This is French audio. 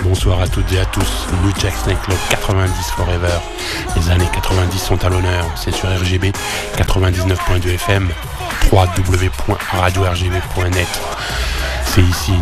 Bonsoir à toutes et à tous. New Jack Snake Club 90 Forever. Les années 90 sont à l'honneur. C'est sur RGB 99.2 FM, www.radio-rgb.net. C'est ici